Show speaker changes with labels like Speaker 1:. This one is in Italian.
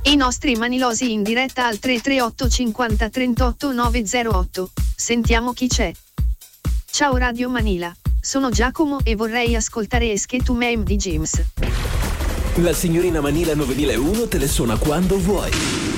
Speaker 1: I nostri manilosi in diretta al 338 50 38 908. Sentiamo chi c'è. Ciao Radio Manila, sono Giacomo e vorrei ascoltare Esketu Meme di James.
Speaker 2: La signorina Manila 9001 te le suona quando vuoi.